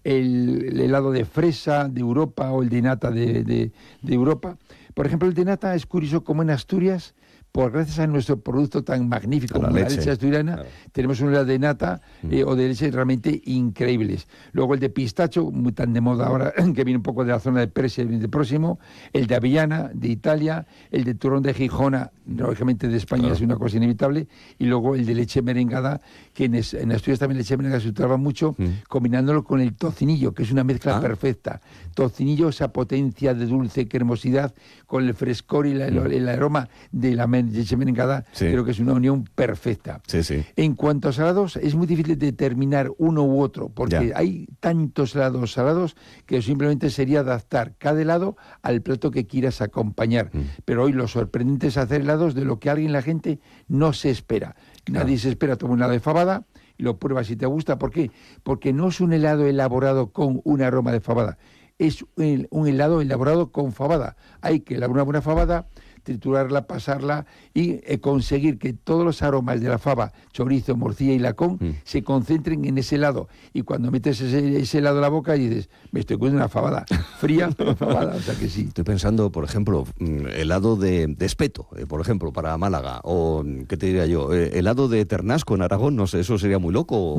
el helado de fresa de Europa o el de nata de Europa. Por ejemplo, el de nata es curioso como en Asturias, gracias a nuestro producto tan magnífico como la leche asturiana, claro, tenemos un helado de nata o de leche realmente increíbles. Luego el de pistacho, muy tan de moda ahora, que viene un poco de la zona de Persia y de próximo, el de avellana de Italia, el de turrón de Gijona, lógicamente de España, claro, es una cosa inevitable, y luego el de leche merengada, que en Asturias también leche merengada se utilizaba mucho, combinándolo con el tocinillo, que es una mezcla perfecta. Tocinillo, esa potencia de dulce cremosidad, con el frescor y el aroma de la leche merengada, creo que es una unión perfecta. En cuanto a salados, es muy difícil determinar uno u otro, porque hay tantos helados salados que simplemente sería adaptar cada helado al plato que quieras acompañar. Pero hoy lo sorprendente es hacer helados de lo que la gente no se espera. Nadie se espera tomar un helado de fabada y lo pruebas si te gusta. ¿Por qué? Porque no es un helado elaborado con un aroma de fabada, es un helado elaborado con fabada. Hay que elaborar una buena fabada, triturarla, pasarla y conseguir que todos los aromas de la fava, chorizo, morcilla y lacón se concentren en ese helado. Y cuando metes ese helado en la boca y dices, me estoy comiendo una fabada fría, pero fabada, o sea que sí. Estoy pensando, por ejemplo, helado de espeto, por ejemplo, para Málaga, o, ¿qué te diría yo? Helado de ternasco en Aragón, no sé, ¿eso sería muy loco?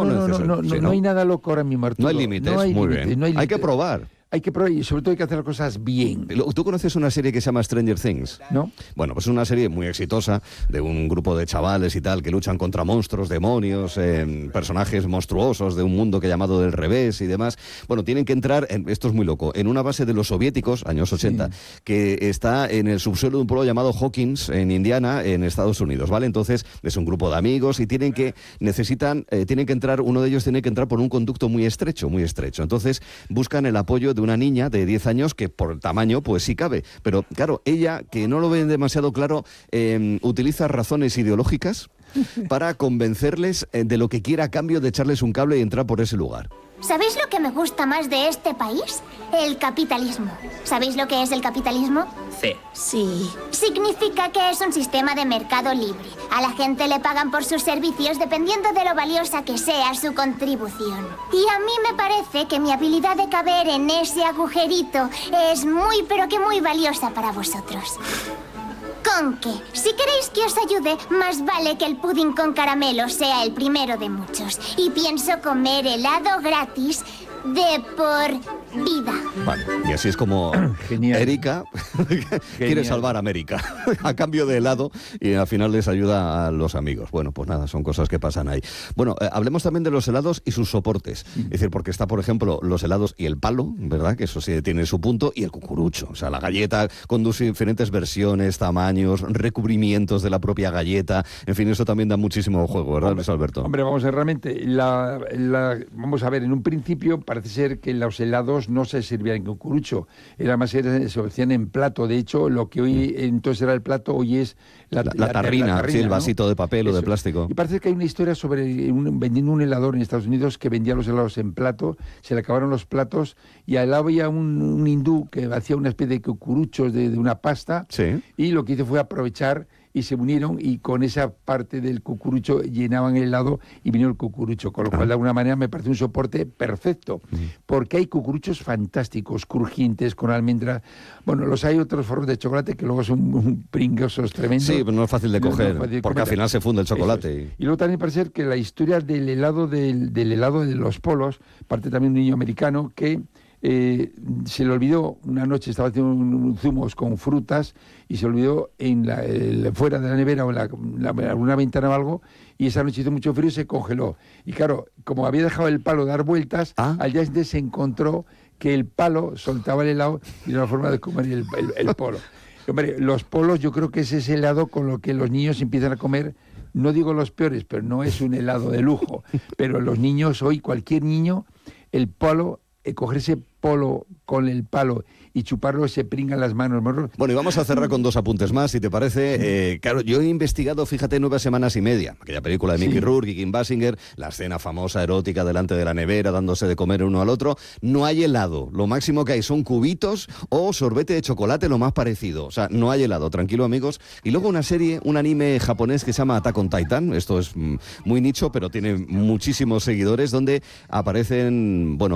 No hay nada loco ahora mismo, Arturo. No hay límites, muy bien. Hay que probar. Hay que probar y sobre todo hay que hacer las cosas bien. ¿Tú conoces una serie que se llama Stranger Things? ¿No? Bueno, pues es una serie muy exitosa de un grupo de chavales y tal que luchan contra monstruos, demonios, personajes monstruosos de un mundo que llamado del revés y demás. Bueno, tienen que entrar, esto es muy loco, en una base de los soviéticos, años 80, que está en el subsuelo de un pueblo llamado Hawkins, en Indiana, en Estados Unidos, ¿vale? Entonces, es un grupo de amigos y tienen que entrar, uno de ellos tiene que entrar por un conducto muy estrecho. Entonces, buscan el apoyo de una niña de 10 años que por tamaño pues sí cabe, pero claro, ella, que no lo ve demasiado claro, utiliza razones ideológicas para convencerles de lo que quiera a cambio de echarles un cable y entrar por ese lugar. ¿Sabéis lo que me gusta más de este país? El capitalismo. ¿Sabéis lo que es el capitalismo? Sí. Significa que es un sistema de mercado libre. A la gente le pagan por sus servicios dependiendo de lo valiosa que sea su contribución. Y a mí me parece que mi habilidad de caber en ese agujerito es muy, pero que muy valiosa para vosotros. Con que, si queréis que os ayude, más vale que el pudding con caramelo sea el primero de muchos. Y pienso comer helado gratis de por vida. Vale, y así es como Erika quiere salvar a América a cambio de helado y al final les ayuda a los amigos. Bueno, pues nada, son cosas que pasan ahí. Bueno, hablemos también de los helados y sus soportes. Es decir, porque está, por ejemplo, los helados y el palo, ¿verdad? Que eso sí tiene su punto, y el cucurucho. O sea, la galleta con diferentes versiones, tamaños, recubrimientos de la propia galleta. En fin, eso también da muchísimo juego, ¿verdad, Luis Alberto? Hombre, vamos a ver, realmente, vamos a ver, en un principio parece ser que los helados no se servían en cucurucho, se hacían en plato. De hecho, lo que hoy entonces era el plato, hoy es la tarrina, sí, el vasito, ¿no?, de papel o de plástico. Y parece que hay una historia sobre vendiendo un helador en Estados Unidos que vendía los helados en plato, se le acabaron los platos y al lado había un hindú que hacía una especie de cucuruchos de una pasta, y lo que hizo fue aprovechar y se unieron y con esa parte del cucurucho llenaban el helado y vino el cucurucho, con lo cual de alguna manera me parece un soporte perfecto, porque hay cucuruchos fantásticos, crujientes, con almendra. Bueno, hay otros forros de chocolate que luego son pringosos tremendos. Sí, pero no es fácil de coger, porque al final se funde el chocolate. Y luego también parece ser que la historia del helado de los polos, parte también de un niño americano que se le olvidó, una noche estaba haciendo zumos con frutas y se olvidó fuera de la nevera o en una ventana o algo, y esa noche hizo mucho frío y se congeló. Y claro, como había dejado el palo dar vueltas, al día siguiente se encontró que el palo soltaba el helado y era una forma de comer el polo. Hombre, los polos yo creo que es ese helado con lo que los niños empiezan a comer. No digo los peores, pero no es un helado de lujo. Pero los niños hoy, cualquier niño, el polo, coger ese polo con el palo y chuparlo, se pringan las manos. Bueno, y vamos a cerrar con 2 apuntes más, si te parece. Claro, yo he investigado, fíjate, 9 semanas y media, aquella película de Mickey Rourke y Kim Basinger, la escena famosa erótica delante de la nevera, dándose de comer uno al otro. No hay helado, lo máximo que hay son cubitos o sorbete de chocolate, lo más parecido. O sea, no hay helado, tranquilo, amigos. Y luego una serie, un anime japonés que se llama Attack on Titan, esto es muy nicho, pero tiene muchísimos seguidores, donde aparecen, bueno,